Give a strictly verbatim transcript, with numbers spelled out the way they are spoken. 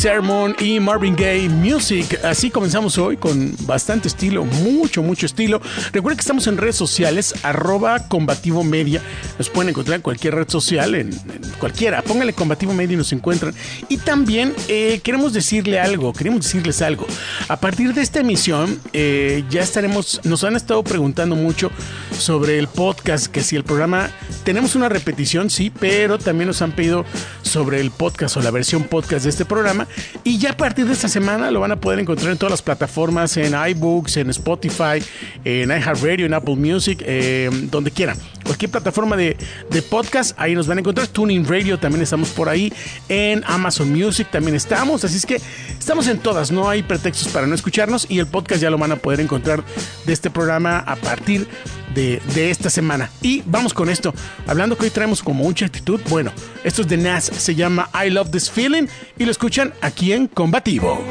Sermon y Marvin Gaye Music. Así comenzamos hoy con bastante estilo, mucho, mucho estilo. Recuerden que estamos en redes sociales, arroba Combativo Media. Nos pueden encontrar en cualquier red social, en, en cualquiera. Pónganle Combativo Media y nos encuentran. Y también eh, queremos decirle algo, queremos decirles algo. A partir de esta emisión, eh, ya estaremos, nos han estado preguntando mucho sobre el podcast, que si el programa, tenemos una repetición, sí, pero también nos han pedido sobre el podcast o la versión podcast de este programa. Y ya a partir de esta semana lo van a poder encontrar en todas las plataformas, en iBooks, en Spotify, en iHeartRadio, en Apple Music, eh, donde quieran. Cualquier plataforma de, de podcast, ahí nos van a encontrar. TuneIn Radio también estamos por ahí. En Amazon Music también estamos. Así es que estamos en todas, no hay pretextos para no escucharnos. Y el podcast ya lo van a poder encontrar de este programa a partir de, de esta semana. Y vamos con esto. Hablando que hoy traemos como mucha actitud. Bueno, esto es de Nas, se llama I Love This Feeling y lo escuchan aquí en Combativo.